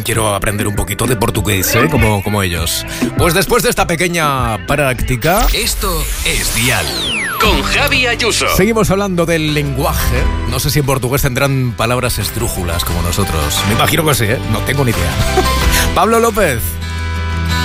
quiero aprender un poquito de portugués, como ellos. Pues después de esta pequeña práctica... Esto es Dial, con Javi Ayuso. Seguimos hablando del lenguaje. No sé si en portugués tendrán palabras esdrújulas como nosotros. Me imagino que sí, no tengo ni idea. Pablo López.